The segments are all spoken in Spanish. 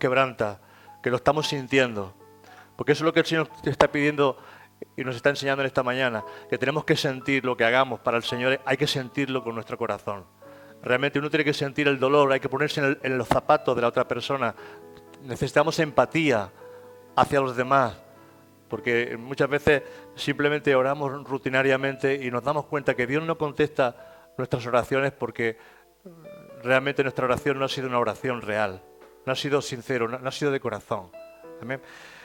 quebranta, que lo estamos sintiendo. Porque eso es lo que el Señor te está pidiendo y nos está enseñando en esta mañana, que tenemos que sentir lo que hagamos para el Señor, hay que sentirlo con nuestro corazón. Realmente uno tiene que sentir el dolor, hay que ponerse en los zapatos de la otra persona. Necesitamos empatía hacia los demás, porque muchas veces simplemente oramos rutinariamente y nos damos cuenta que Dios no contesta nuestras oraciones porque realmente nuestra oración no ha sido una oración real, no ha sido sincero, no ha sido de corazón. Amén.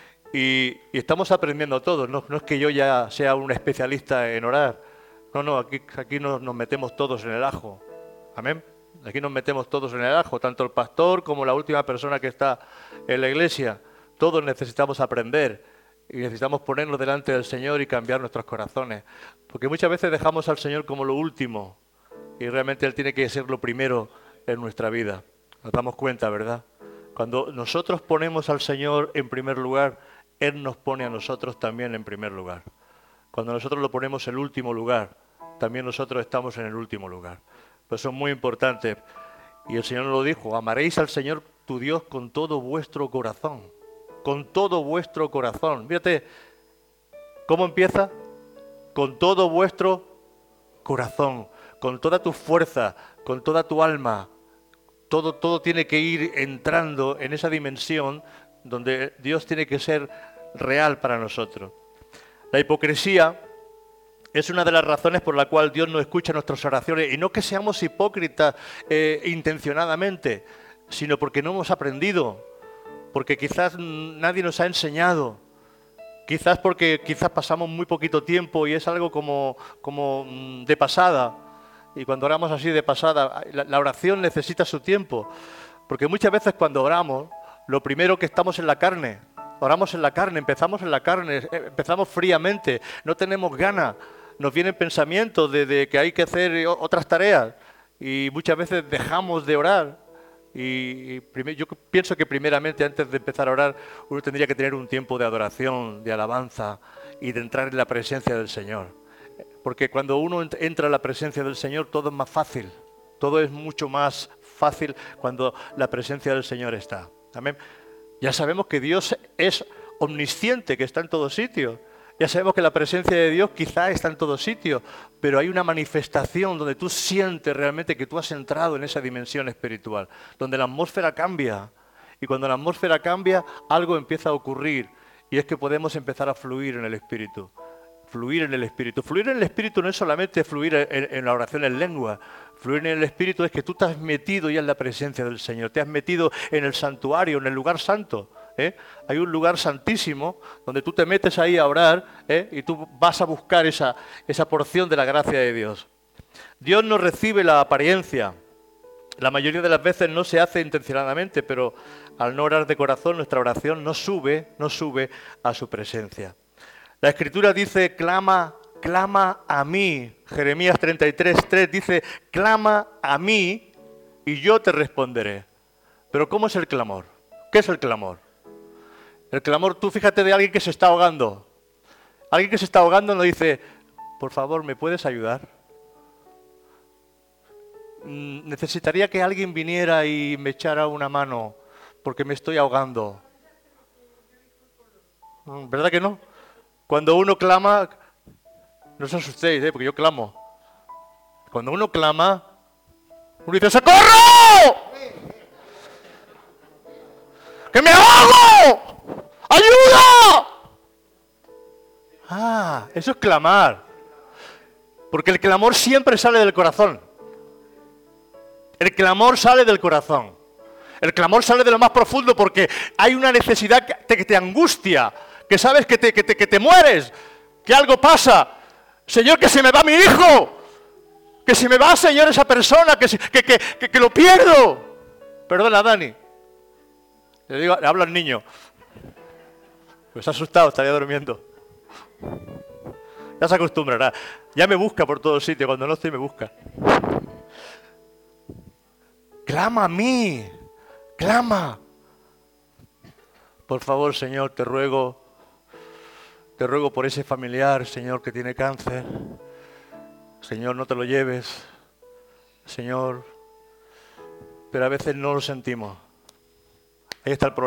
Y estamos aprendiendo todos, no es que yo ya sea un especialista en orar, no, aquí nos metemos todos en el ajo. Amén. Aquí nos metemos todos en el ajo, tanto el pastor como la última persona que está en la iglesia. Todos necesitamos aprender y necesitamos ponernos delante del Señor y cambiar nuestros corazones. Porque muchas veces dejamos al Señor como lo último y realmente Él tiene que ser lo primero en nuestra vida. Nos damos cuenta, ¿verdad? Cuando nosotros ponemos al Señor en primer lugar, Él nos pone a nosotros también en primer lugar. Cuando nosotros lo ponemos en el último lugar, también nosotros estamos en el último lugar. Pues eso es muy importante. Y el Señor nos lo dijo, amaréis al Señor tu Dios con todo vuestro corazón. Con todo vuestro corazón. Fíjate, ¿cómo empieza? Con todo vuestro corazón, con toda tu fuerza, con toda tu alma. Todo tiene que ir entrando en esa dimensión donde Dios tiene que ser real para nosotros. La hipocresía es una de las razones por la cual Dios no escucha nuestras oraciones, y no que seamos hipócritas intencionadamente, sino porque no hemos aprendido, porque quizás nadie nos ha enseñado, quizás porque pasamos muy poquito tiempo y es algo como de pasada, y cuando oramos así de pasada, la oración necesita su tiempo, porque muchas veces cuando oramos, lo primero que estamos en la carne, oramos en la carne, empezamos en la carne, empezamos fríamente, no tenemos ganas. Nos vienen pensamientos de que hay que hacer otras tareas y muchas veces dejamos de orar. Yo pienso que primeramente, antes de empezar a orar, uno tendría que tener un tiempo de adoración, de alabanza y de entrar en la presencia del Señor. Porque cuando uno entra en la presencia del Señor, todo es más fácil. Todo es mucho más fácil cuando la presencia del Señor está. Amén. Ya sabemos que Dios es omnisciente, que está en todos sitios. Ya sabemos que la presencia de Dios quizá está en todos sitios, pero hay una manifestación donde tú sientes realmente que tú has entrado en esa dimensión espiritual, donde la atmósfera cambia. Y cuando la atmósfera cambia, algo empieza a ocurrir, y es que podemos empezar a fluir en el Espíritu. Fluir en el Espíritu. Fluir en el Espíritu no es solamente fluir en la oración en lengua. Fluir en el Espíritu es que tú te has metido ya en la presencia del Señor. Te has metido en el santuario, en el lugar santo. Hay un lugar santísimo donde tú te metes ahí a orar y tú vas a buscar esa porción de la gracia de Dios. Dios no recibe la apariencia. La mayoría de las veces no se hace intencionadamente, pero al no orar de corazón, nuestra oración no sube a su presencia. La Escritura dice, clama a mí. Jeremías 33:3 dice, clama a mí y yo te responderé. Pero ¿cómo es el clamor? ¿Qué es el clamor? El clamor, tú fíjate de alguien que se está ahogando. Alguien que se está ahogando nos dice, por favor, ¿me puedes ayudar? Necesitaría que alguien viniera y me echara una mano porque me estoy ahogando. ¿Verdad que no? Cuando uno clama, no os asustéis, porque yo clamo. Cuando uno clama, uno dice, ¡socorro! ¡Que me ahogo! ¡Ayuda! Ah, eso es clamar. Porque el clamor siempre sale del corazón. El clamor sale del corazón. El clamor sale de lo más profundo porque hay una necesidad que te angustia, que sabes que te mueres, que algo pasa. Señor, que se me va mi hijo. Que se me va, Señor, esa persona, que lo pierdo. Perdona, Dani. Le hablo al niño. Pues está asustado, estaría durmiendo. Ya se acostumbrará. Ya me busca por todos sitios. Cuando no estoy, me busca. Clama a mí. Clama. Por favor, Señor, te ruego por ese familiar, Señor, que tiene cáncer. Señor, no te lo lleves. Señor, pero a veces no lo sentimos. Ahí está el problema.